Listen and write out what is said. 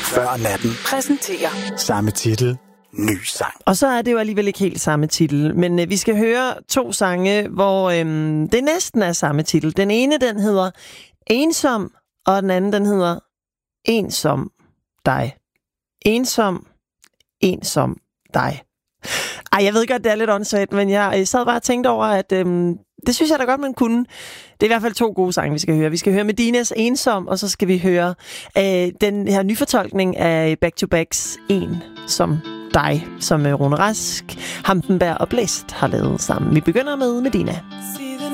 Før natten præsenterer samme titel, ny sang. Og så er det jo alligevel ikke helt samme titel, men vi skal høre 2 sange, hvor det næsten er samme titel. Den ene, den hedder Ensom, og den anden, den hedder Ensom dig. Ensom dig. Ej, jeg ved godt, det er lidt åndssvagt, men jeg sad bare og tænkte over, at det synes jeg da godt, man kunne. Det er i hvert fald 2 gode sange, vi skal høre. Vi skal høre Medinas Ensom, og så skal vi høre den her nyfortolkning af Back to Backs En som dig, som Rune Rask, Hampenberg og Blæst har lavet sammen. Vi begynder med Medina.